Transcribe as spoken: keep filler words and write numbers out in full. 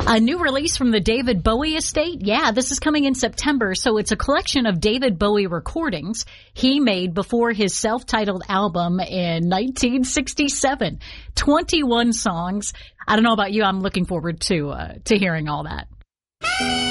A new release from the David Bowie estate? Yeah, this is coming in September, so it's a collection of David Bowie recordings he made before his self-titled album in nineteen sixty-seven. twenty-one songs. I don't know about you, I'm looking forward to uh, to hearing all that.